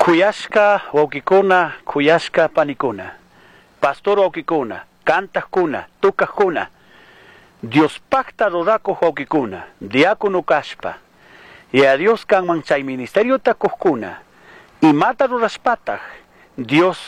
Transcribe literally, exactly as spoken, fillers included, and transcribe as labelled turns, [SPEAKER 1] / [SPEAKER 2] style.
[SPEAKER 1] Kuyashka wawkikuna, kuyashka panikuna, pastor wawkikuna, cantajkuna, tukajkuna, Dios pacta rodakuj wawkikuna, diácono kashpa, y a Dios kanman chay ministerio takujkuna, y mata rurashpataj, Dios